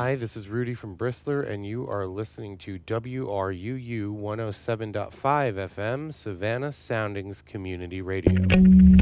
Hi, this is Rudy from Bristler, and you are listening to WRUU 107.5 FM, Savannah Soundings Community Radio.